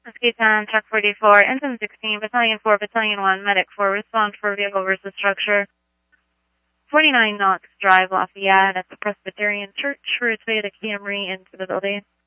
Whiskey 10, Truck 44, Ensign 16, Battalion 4, Battalion 1, Medic 4, respond for vehicle versus structure. 49 Knox Drive, Lafayette, at the Presbyterian Church, route way to Camry into the building.